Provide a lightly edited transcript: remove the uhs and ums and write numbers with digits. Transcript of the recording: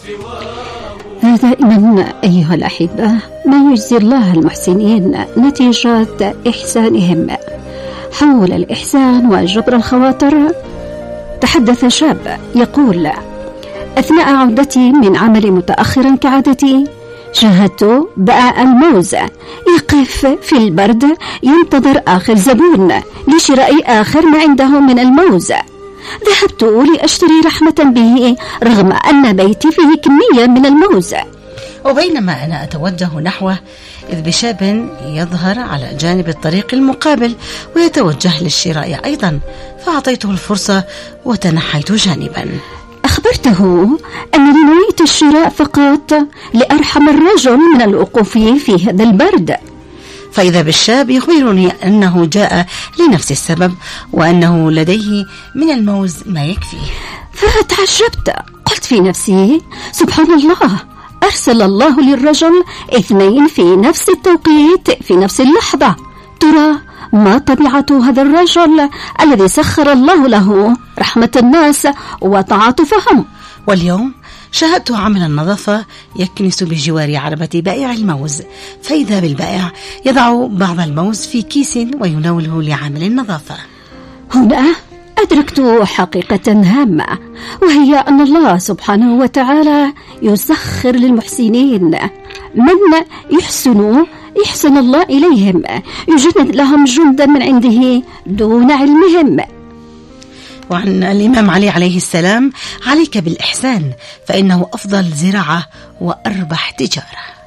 دائما أيها الأحبة ما يجزي الله المحسنين نتيجة إحسانهم. حول الإحسان وجبر الخواطر تحدث شاب يقول: أثناء عودتي من عملي متأخرا كعادتي شاهدت بائع الموز يقف في البرد ينتظر آخر زبون لشراء آخر ما عنده من الموز. ذهبت لأشتري رحمة به رغم أن بيتي فيه كمية من الموز. وبينما أنا أتوجه نحوه إذ بشاب يظهر على جانب الطريق المقابل ويتوجه للشراء أيضا، فأعطيته الفرصة وتنحيت جانبا. أخبرته أنني نويت الشراء فقط لأرحم الرجل من الوقوف في هذا البرد. فإذا بالشاب يخبرني أنه جاء لنفس السبب وأنه لديه من الموز ما يكفيه. فتعجبت، قلت في نفسي: سبحان الله، أرسل الله للرجل 2 في نفس التوقيت في نفس اللحظة. ترى ما طبيعة هذا الرجل الذي سخر الله له رحمة الناس وتعاطفهم. واليوم شاهدت عمل النظافة يكنس بجوار عربة بائع الموز، فإذا بالبائع يضع بعض الموز في كيس ويناوله لعامل النظافة. هنا أدركت حقيقة هامة، وهي أن الله سبحانه وتعالى يسخر للمحسنين من يحسن الله إليهم، يجند لهم جندا من عنده دون علمهم. وعن الإمام علي عليه السلام: عليك بالإحسان فإنه أفضل زراعة وأربح تجارة.